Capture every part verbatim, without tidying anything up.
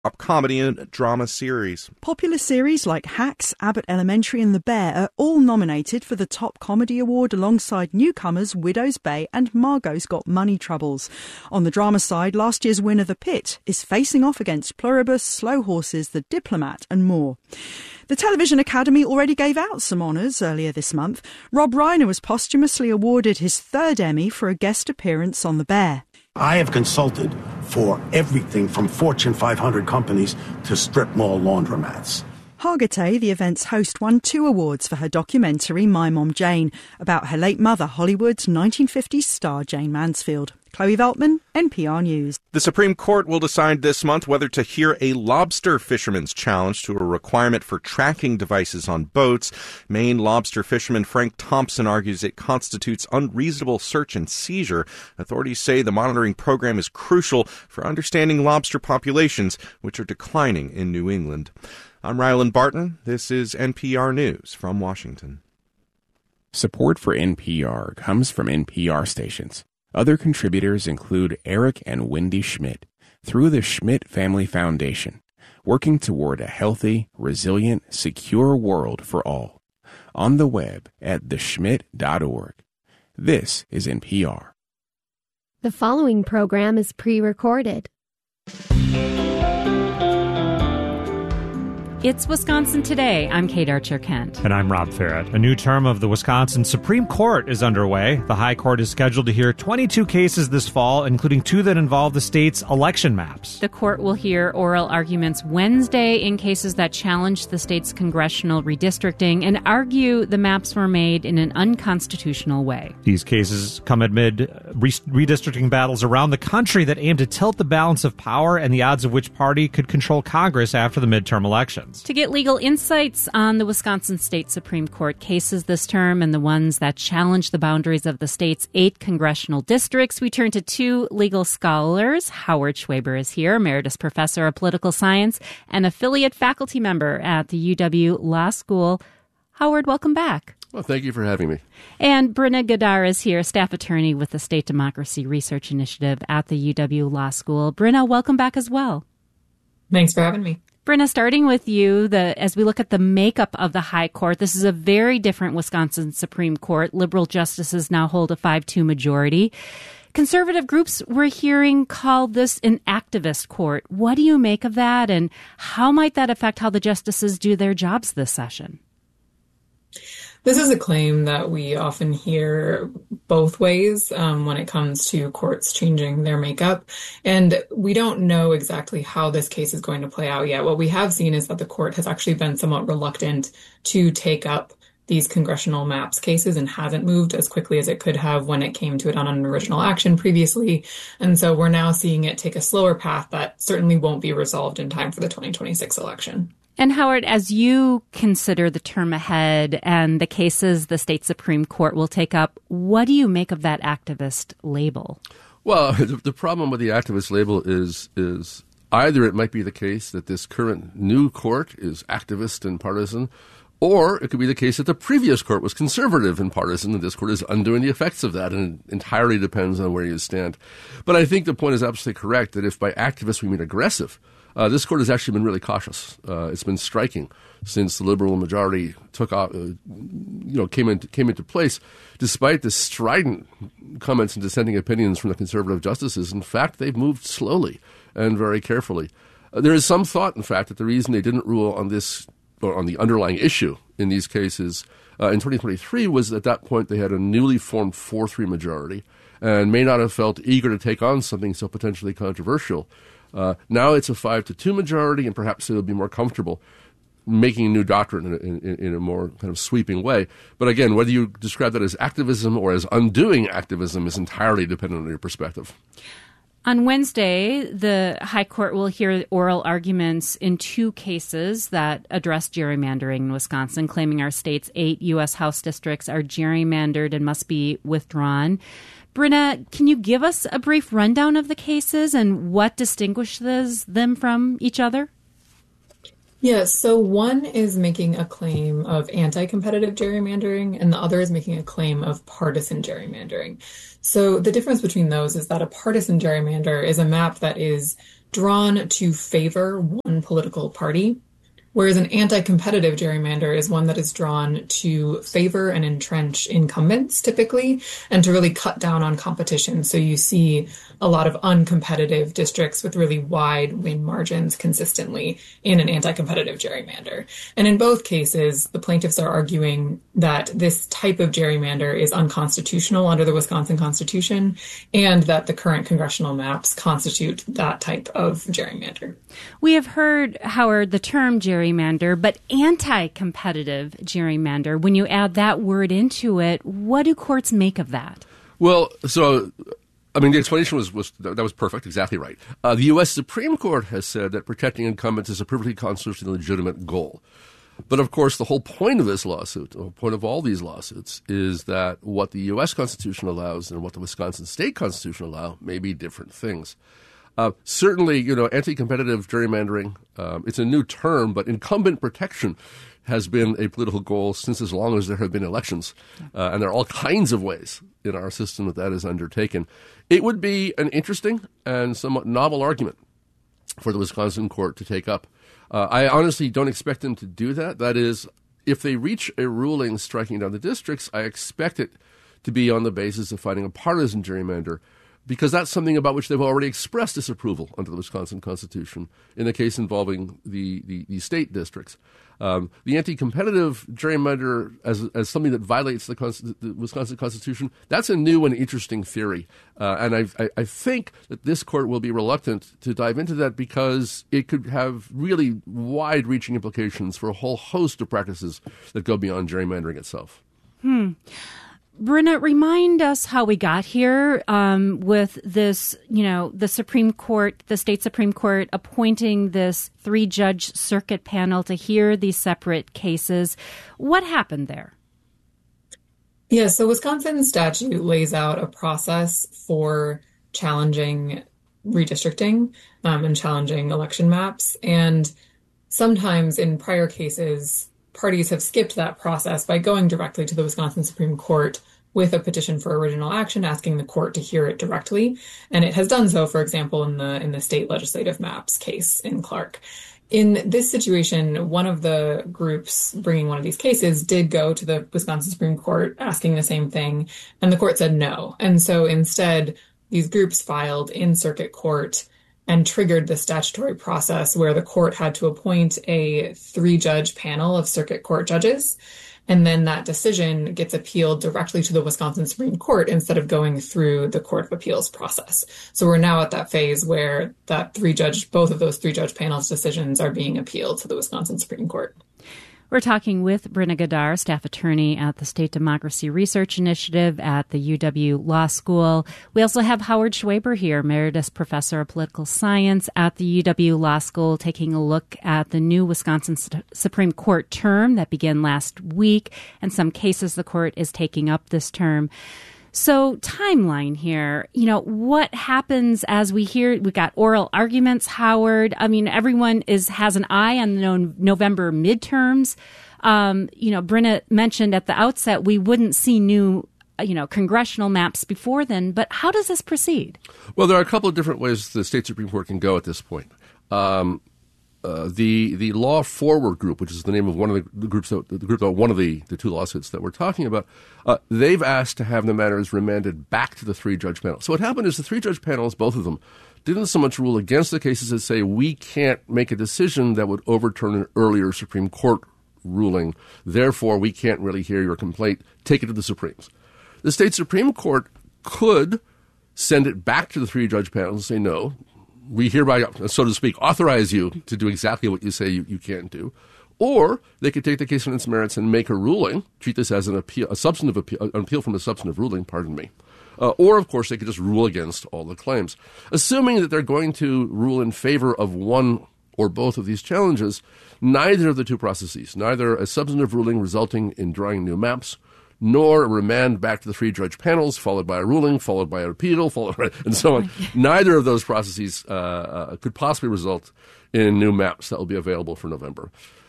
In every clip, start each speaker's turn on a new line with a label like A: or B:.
A: top comedy and drama series.
B: Popular series like Hacks, Abbott Elementary and The Bear are all nominated for the Top Comedy Award alongside newcomers Widow's Bay and Margot's Got Money Troubles. On the drama side, last year's winner The Pit is facing off against Pluribus, Slow Horses, The Diplomat and more. The Television Academy already gave out some honours earlier this month. Rob Reiner was posthumously awarded his third Emmy for a guest appearance on The Bear.
C: I have consulted for everything from Fortune five hundred companies to strip mall laundromats.
B: Hargitay, the event's host, won two awards for her documentary My Mom Jane, about her late mother, Hollywood's nineteen fifties star Jane Mansfield. Chloe Veltman, N P R News.
A: The Supreme Court will decide this month whether to hear a lobster fisherman's challenge to a requirement for tracking devices on boats. Maine lobster fisherman Frank Thompson argues it constitutes unreasonable search and seizure. Authorities say the monitoring program is crucial for understanding lobster populations, which are declining in New England. I'm Ryland Barton. This is N P R News from Washington.
D: Support for N P R comes from N P R stations. Other contributors include Eric and Wendy Schmidt through the Schmidt Family Foundation, working toward a healthy, resilient, secure world for all. On the web at the schmidt dot org. This is N P R.
E: The following program is pre-recorded.
F: It's Wisconsin Today. I'm Kate Archer-Kent.
G: And I'm Rob Farrett. A new term of the Wisconsin Supreme Court is underway. The High Court is scheduled to hear twenty-two cases this fall, including two that involve the state's election maps.
F: The court will hear oral arguments Wednesday in cases that challenge the state's congressional redistricting and argue the maps were made in an unconstitutional way.
G: These cases come amid re- redistricting battles around the country that aim to tilt the balance of power and the odds of which party could control Congress after the midterm elections.
F: To get legal insights on the Wisconsin State Supreme Court cases this term and the ones that challenge the boundaries of the state's eight congressional districts, we turn to two legal scholars. Howard Schwaber is here, Emeritus Professor of Political Science and affiliate faculty member at the U W Law School. Howard, welcome back.
H: Well, thank you for having me.
F: And Brenna Gadar is here, staff attorney with the State Democracy Research Initiative at the U W Law School. Brenna, welcome back as well.
I: Thanks for having me.
F: Brenna, starting with you, the, as we look at the makeup of the High Court, this is a very different Wisconsin Supreme Court. Liberal justices now hold a five two majority. Conservative groups we're hearing call this an activist court. What do you make of that, and how might that affect how the justices do their jobs this session?
I: This is a claim that we often hear both ways um, when it comes to courts changing their makeup. And we don't know exactly how this case is going to play out yet. What we have seen is that the court has actually been somewhat reluctant to take up these congressional maps cases and hasn't moved as quickly as it could have when it came to it on an original action previously. And so we're now seeing it take a slower path that certainly won't be resolved in time for the twenty twenty-six election.
F: And Howard, as you consider the term ahead and the cases the state Supreme Court will take up, what do you make of that activist label?
H: Well, the, the problem with the activist label is is either it might be the case that this current new court is activist and partisan, or it could be the case that the previous court was conservative and partisan, and this court is undoing the effects of that, and it entirely depends on where you stand. But I think the point is absolutely correct, that if by activist we mean aggressive, Uh, this court has actually been really cautious. Uh, it's been striking since the liberal majority took off, uh, you know, came into came into place. Despite the strident comments and dissenting opinions from the conservative justices, in fact, they've moved slowly and very carefully. Uh, there is some thought, in fact, that the reason they didn't rule on this or on the underlying issue in these cases uh, in twenty twenty-three was at that point they had a newly formed four three majority and may not have felt eager to take on something so potentially controversial. Uh, now it's a five to two majority, and perhaps it'll be more comfortable making a new doctrine in, in, in a more kind of sweeping way. But again, whether you describe that as activism or as undoing activism is entirely dependent on your perspective.
F: On Wednesday, the High Court will hear oral arguments in two cases that address gerrymandering in Wisconsin, claiming our state's eight U S House districts are gerrymandered and must be withdrawn. Brenna, can you give us a brief rundown of the cases and what distinguishes them from each other?
I: Yes, so one is making a claim of anti-competitive gerrymandering, and the other is making a claim of partisan gerrymandering. So the difference between those is that a partisan gerrymander is a map that is drawn to favor one political party, whereas an anti-competitive gerrymander is one that is drawn to favor and entrench incumbents, typically, and to really cut down on competition. So you see a lot of uncompetitive districts with really wide win margins consistently in an anti-competitive gerrymander. And in both cases, the plaintiffs are arguing that this type of gerrymander is unconstitutional under the Wisconsin Constitution, and that the current congressional maps constitute that type of gerrymander.
F: We have heard, Howard, the term gerrymander, but anti-competitive gerrymander, when you add that word into it, what do courts make of that?
H: Well, so, I mean, the explanation was, was that was perfect, exactly right. Uh, the U S Supreme Court has said that protecting incumbents is a perfectly constitutionally legitimate goal. But, of course, the whole point of this lawsuit, the whole point of all these lawsuits, is that what the U S Constitution allows and what the Wisconsin state Constitution allow may be different things. Uh, certainly, you know, anti-competitive gerrymandering, um, it's a new term, but incumbent protection has been a political goal since as long as there have been elections. Uh, and there are all kinds of ways in our system that that is undertaken. It would be an interesting and somewhat novel argument for the Wisconsin court to take up. Uh, I honestly don't expect them to do that. That is, if they reach a ruling striking down the districts, I expect it to be on the basis of finding a partisan gerrymander, because that's something about which they've already expressed disapproval under the Wisconsin Constitution in a case involving the, the, the state districts. Um, the anti-competitive gerrymander as as something that violates the, Const- the Wisconsin Constitution, that's a new and interesting theory. Uh, and I, I, I think that this court will be reluctant to dive into that because it could have really wide-reaching implications for a whole host of practices that go beyond gerrymandering itself.
F: Hmm. Brenna, remind us how we got here um, with this, you know, the Supreme Court, the state Supreme Court appointing this three-judge circuit panel to hear these separate cases. What happened there?
I: Yeah, so Wisconsin statute lays out a process for challenging redistricting um, and challenging election maps. And sometimes in prior cases, parties have skipped that process by going directly to the Wisconsin Supreme Court with a petition for original action, asking the court to hear it directly. And it has done so, for example, in the in the state legislative maps case in Clark. In this situation, one of the groups bringing one of these cases did go to the Wisconsin Supreme Court asking the same thing, and the court said no. And so instead, these groups filed in circuit court and triggered the statutory process where the court had to appoint a three-judge panel of circuit court judges. And then that decision gets appealed directly to the Wisconsin Supreme Court instead of going through the Court of Appeals process. So we're now at that phase where that three-judge, both of those three-judge panels' decisions are being appealed to the Wisconsin Supreme Court.
F: We're talking with Brenna Gadar, staff attorney at the State Democracy Research Initiative at the U W Law School. We also have Howard Schwaber here, Emeritus Professor of Political Science at the U W Law School, taking a look at the new Wisconsin Supreme Court term that began last week and some cases the court is taking up this term. So timeline here, you know, what happens as we hear, we got oral arguments, Howard. I mean, everyone is has an eye on the no, November midterms. Um, you know, Brenna mentioned at the outset we wouldn't see new, you know, congressional maps before then. But how does this proceed?
H: Well, there are a couple of different ways the state Supreme Court can go at this point. Um, Uh, the the Law Forward Group, which is the name of one of the, the groups, that, the group that one of the, the two lawsuits that we're talking about, uh, they've asked to have the matters remanded back to the three-judge panel. So what happened is the three-judge panels, both of them, didn't so much rule against the cases that say we can't make a decision that would overturn an earlier Supreme Court ruling. Therefore, we can't really hear your complaint. Take it to the Supremes. The state Supreme Court could send it back to the three-judge panel and say no. We hereby, so to speak, authorize you to do exactly what you say you, you can't do. Or they could take the case on its merits and make a ruling, treat this as an appeal, a substantive appeal, an appeal from a substantive ruling, pardon me. Uh, or, of course, they could just rule against all the claims. Assuming that they're going to rule in favor of one or both of these challenges, neither of the two processes, neither a substantive ruling resulting in drawing new maps, nor a remand back to the three-judge panels, followed by a ruling, followed by an appeal, followed by, and so on. Neither of those processes uh, uh, could possibly result in new maps that will be available for November.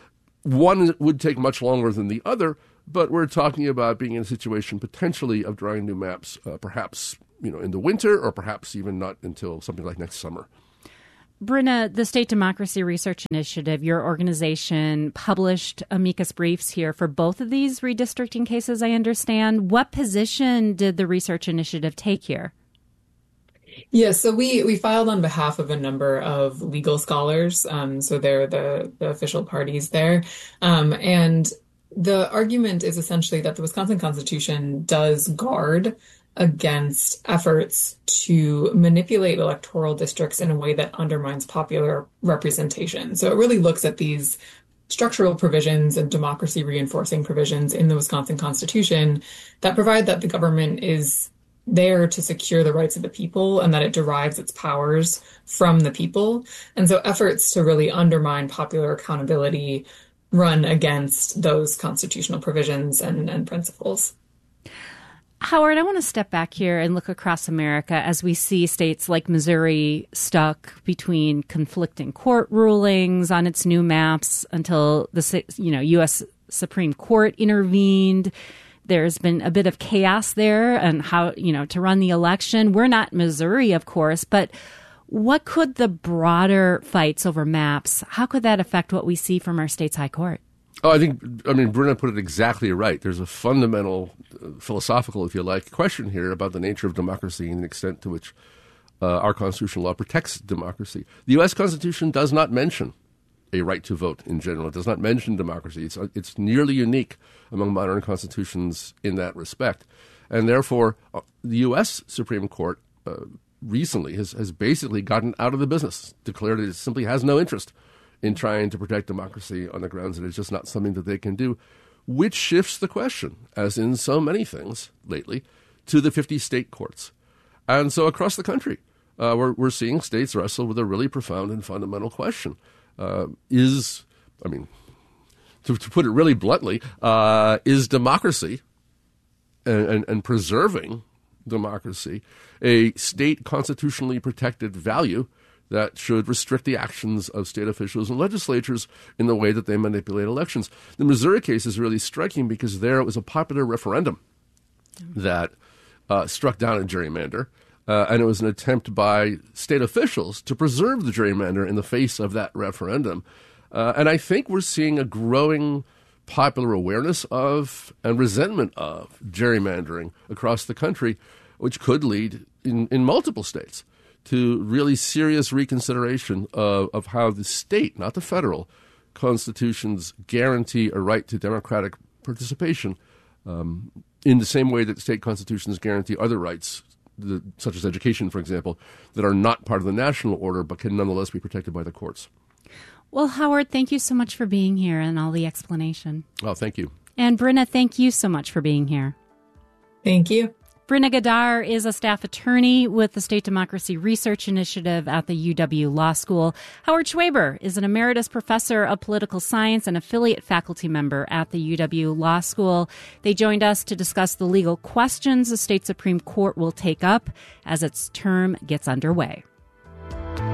H: One would take much longer than the other, but we're talking about being in a situation potentially of drawing new maps, uh, perhaps you know in the winter, or perhaps even not until something like next summer.
F: Brenna, the State Democracy Research Initiative, your organization, published amicus briefs here for both of these redistricting cases, I understand. What position did the research initiative take here?
I: Yeah, so we, we filed on behalf of a number of legal scholars. Um, so they're the, the official parties there. Um, and the argument is essentially that the Wisconsin Constitution does guard against efforts to manipulate electoral districts in a way that undermines popular representation. So it really looks at these structural provisions and democracy reinforcing provisions in the Wisconsin Constitution that provide that the government is there to secure the rights of the people and that it derives its powers from the people. And so efforts to really undermine popular accountability run against those constitutional provisions and, and principles.
F: Howard, I want to step back here and look across America as we see states like Missouri stuck between conflicting court rulings on its new maps until the you know U S Supreme Court intervened. There's been a bit of chaos there and how, you know, to run the election. We're not Missouri, of course, but what could the broader fights over maps, how could that affect what we see from our state's high court?
H: Oh, I think, I mean, Brenna put it exactly right. There's a fundamental, uh, philosophical, if you like, question here about the nature of democracy and the extent to which uh, our constitutional law protects democracy. The U S Constitution does not mention a right to vote in general. It does not mention democracy. It's, it's nearly unique among modern constitutions in that respect. And therefore, uh, the U S Supreme Court uh, recently has, has basically gotten out of the business, declared it simply has no interest in trying to protect democracy on the grounds that it's just not something that they can do, which shifts the question, as in so many things lately, to the fifty state courts. And so across the country, uh, we're, we're seeing states wrestle with a really profound and fundamental question. Uh, is, I mean, to, to put it really bluntly, uh, is democracy and, and, and preserving democracy a state constitutionally protected value that should restrict the actions of state officials and legislatures in the way that they manipulate elections? The Missouri case is really striking because there it was a popular referendum that uh, struck down a gerrymander, uh, and it was an attempt by state officials to preserve the gerrymander in the face of that referendum. Uh, and I think we're seeing a growing popular awareness of and resentment of gerrymandering across the country, which could lead in, in multiple states to really serious reconsideration of, of how the state, not the federal, constitutions guarantee a right to democratic participation um, in the same way that state constitutions guarantee other rights, the, such as education, for example, that are not part of the national order but can nonetheless be protected by the courts.
F: Well, Howard, thank you so much for being here and all the explanation.
H: Oh, thank you.
F: And Brenna, thank you so much for being here.
I: Thank you.
F: Brenna Gadar is a staff attorney with the State Democracy Research Initiative at the U W Law School. Howard Schweber is an emeritus professor of political science and affiliate faculty member at the U W Law School. They joined us to discuss the legal questions the state Supreme Court will take up as its term gets underway.